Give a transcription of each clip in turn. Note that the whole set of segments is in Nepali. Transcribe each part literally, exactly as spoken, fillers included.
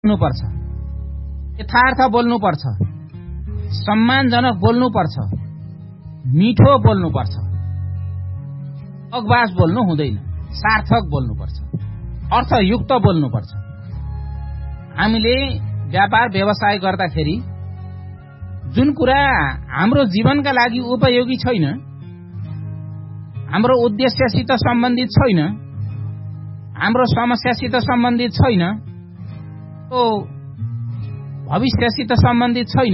बोल्नुपर्छ, यथार्थ बोल्नुपर्छ, सम्मानजनक बोल्नुपर्छ, मिठो बोल्नुपर्छ, अगवास बोल्नु हुँदैन, सार्थक बोल्नुपर्छ, अर्थयुक्त बोल्नुपर्छ। हामीले व्यापार व्यवसाय गर्दाखेरि जुन कुरा हाम्रो जीवनका लागि उपयोगी छैन, हाम्रो उद्देश्यसित सम्बन्धित छैन, हाम्रो समस्यासित सम्बन्धित छैन, तो भविष्यसित सम्बन्धित छैन,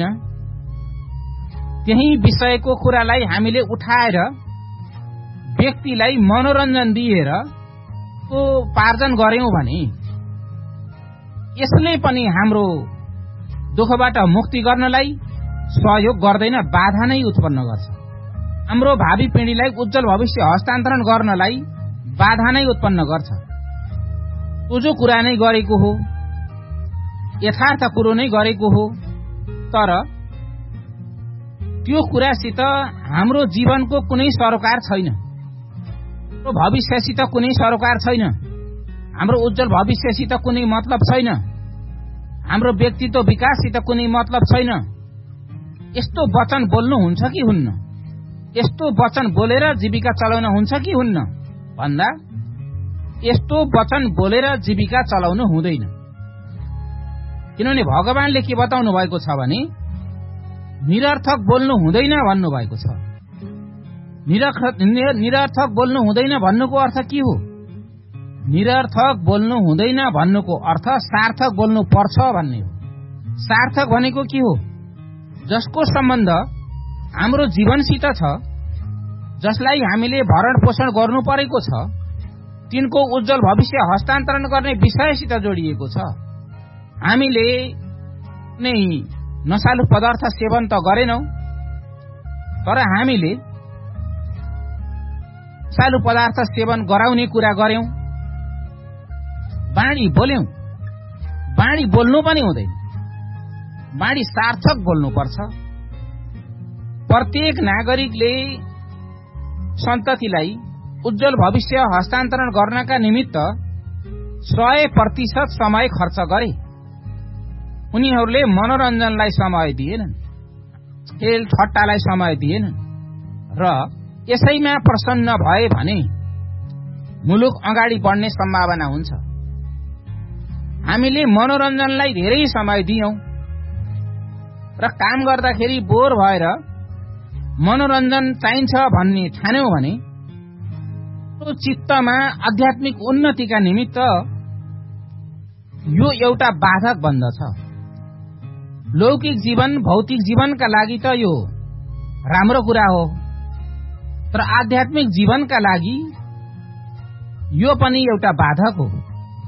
त्यही विषयको कुरालाई हामीले उठाएर व्यक्तिलाई मनोरञ्जन दिएर तो पार्जन गर्यौं भने यसले पनि हाम्रो दुःखबाट मुक्ति गर्नलाई सहयोग गर्दैन, बाधा नै उत्पन्न गर्छ। हाम्रो भावी पिँढीलाई उज्जवल भविष्य हस्तान्तरण गर्नलाई बाधा नै उत्पन्न गर्छ। त्यो जो कुरा नै गरेको हो, यथार्थ कुरो नै गरेको हो, तर त्यो कुरासित हाम्रो जीवनको कुनै सरोकार छैन, त्यो भविष्यसित कुनै सरोकार छैन, हाम्रो उज्जवल भविष्यसित कुनै मतलब छैन, हाम्रो व्यक्तित्व विकाससित कुनै मतलब छैन। यस्तो वचन बोल्नु हुन्छ कि हुन्न, यस्तो वचन बोलेर जीविका चलाउन हुन्छ कि हुन्न भन्दा यस्तो वचन बोलेर जीविका चलाउनु हुँदैन। किनभने भगवानले के बताउनु भएको छ भने निरर्थक बोल्नु हुँदैन भन्नु भएको छ। निरर्थक बोल्नु हुँदैन भन्नुको अर्थ के हो? निरर्थक बोल्नु हुँदैन भन्नुको अर्थ सार्थक बोल्नु पर्छ भन्ने हो। सार्थक भनेको के हो? जसको सम्बन्ध हाम्रो जीवनसित छ, जसलाई हामीले भरण पोषण गर्नु परेको छ, तिनको उज्जवल भविष्य हस्तान्तरण गर्ने विषयसित जोडिएको छ। हामीले नै नशालु पदार्थ सेवन त गरेनौं, तर हामीले नशालु पदार्थ सेवन गराउने कुरा गर्यौं, बाणी बोल्यौं। बाणी बोल्नु पनि हुँदैन, बाणी सार्थक बोल्नुपर्छ। प्रत्येक नागरिकले सन्ततिलाई उज्जवल भविष्य हस्तान्तरण गर्नका निमित्त सय प्रतिशत समय खर्च गरे। उनीहरूले मनोरञ्जनलाई समय दिएनन्, खेल ठट्टालाई समय दिएनन् र यसैमा प्रसन्न भए भने मुलुक अगाडि बढ्ने सम्भावना हुन्छ। हामीले मनोरञ्जनलाई धेरै समय दियौं र काम गर्दाखेरि बोर भएर मनोरञ्जन चाहिन्छ भन्ने ठान्यौं भने त्यो चित्तमा आध्यात्मिक उन्नतिका निमित्त यो एउटा बाधक बन्दछ। लौकिक जीवन भौतिक जीवनका लागि त यो राम्रो कुरा हो, तर आध्यात्मिक जीवनका लागि यो पनि एउटा बाधक हो।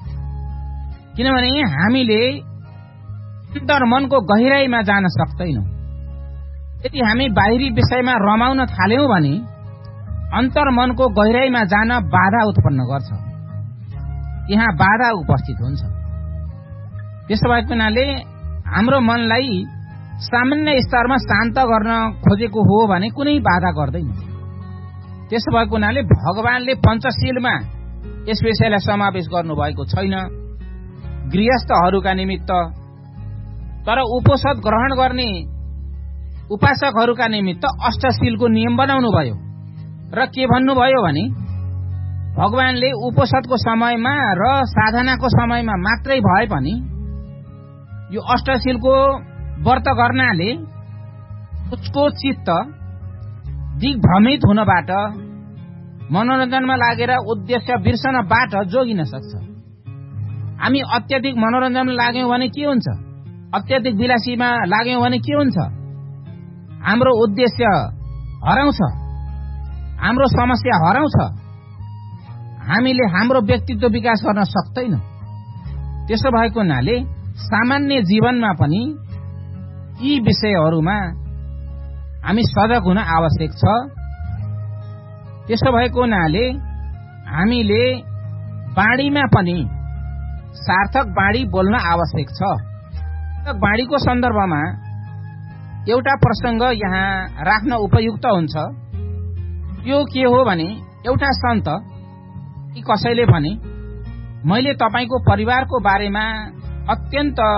किनभने हामीले अन्तर्मनको गहिराईमा जान सक्दैनौं। यदि हामी बाहिरी विषयमा रमाउन थाल्यौं भने अन्तर्मनको गहिराईमा जान बाधा उत्पन्न गर्छ, यहाँ बाधा उपस्थित हुन्छ। त्यसो भएको हुनाले हाम्रो मनलाई सामान्य स्तरमा शान्त गर्न खोजेको हो भने कुनै बाधा गर्दैन। त्यसो भएको हुनाले भगवानले पञ्चशीलमा यस विषयलाई समावेश गर्नुभएको छैन गृहस्थहरूका निमित्त, तर उपोषद ग्रहण गर्ने उपासकहरूका निमित्त अष्टशीलको नियम बनाउनु भयो। र के भन्नुभयो भने भगवानले उपोषदको समयमा र साधनाको समयमा मात्रै भए पनि यो अष्टशीलको व्रत गर्नाले उसको चित्त दिग्भ्रमित हुनबाट, मनोरञ्जनमा लागेर उद्देश्य बिर्सनबाट जोगिन सक्छ। हामी अत्यधिक मनोरञ्जनमा लाग्यौं भने के हुन्छ? अत्यधिक विलासीमा लाग्यौं भने के हुन्छ? हाम्रो उद्देश्य हराउँछ, हाम्रो समस्या हराउँछ, हामीले हाम्रो व्यक्तित्व विकास गर्न सक्दैनौं। त्यसो भएको हुनाले सामान्य जीवनमा पनि यी विषयहरूमा हामी सजग हुन आवश्यक छ। त्यसो भएको हुनाले हामीले बाणीमा पनि सार्थक बाणी बोल्न आवश्यक छ। बाणीको सन्दर्भमा एउटा प्रसंग यहाँ राख्न उपयुक्त हुन्छ। यो के हो भने एउटा सन्त कसैले भने मैले तपाईको परिवारको बारेमा अत्यन्त